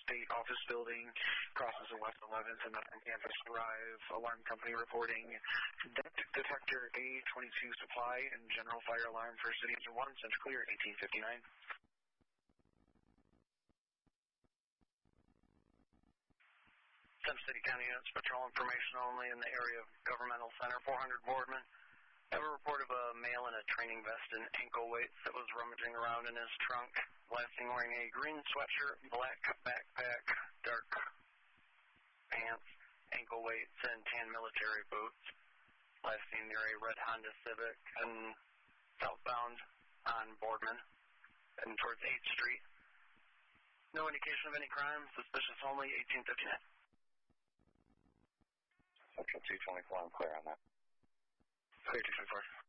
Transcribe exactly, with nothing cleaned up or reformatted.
State Office Building, crosses the West eleventh and up on Campus Drive. Alarm company reporting det detector A twenty-two supply and general fire alarm for City User one, Central Clear, eighteen fifty-nine. Some City County units, patrol information only in the area of Governmental Center, four hundred Boardman. Have a report of a male in a training vest and ankle weights that was rummaging around in his trunk. Last seen wearing a green sweatshirt, black backpack, dark pants, ankle weights, and tan military boots. Last seen near a red Honda Civic and southbound on Boardman and towards eighth Street. No indication of any crime. Suspicious only, eighteen fifty-nine. Central two twenty-four, I'm clear on that. Clear two twenty-four.